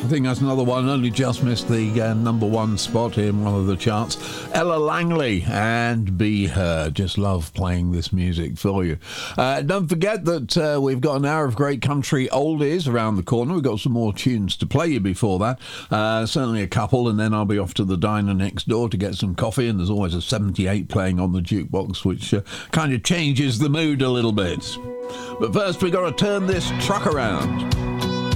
I think that's another one, only just missed the number one spot in one of the charts. Ella Langley and Be Her. Just love playing this music for you. Don't forget that we've got an hour of great country oldies around the corner. We've got some more tunes to play you before that. Certainly a couple, and then I'll be off to the diner next door to get some coffee, and there's always a 78 playing on the jukebox, which kind of changes the mood a little bit. But first, we've got to turn this truck around.